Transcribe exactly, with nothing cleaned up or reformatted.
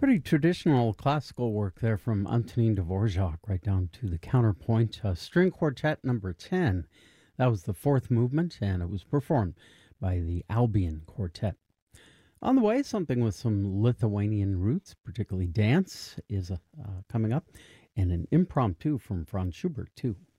Pretty traditional classical work there from Antonin Dvorak, right down to the counterpoint. Uh, string Quartet number ten. That was the fourth movement, and it was performed by the Albion Quartet. On the way, something with some Lithuanian roots, particularly dance, is uh, uh, coming up, and an impromptu from Franz Schubert, too.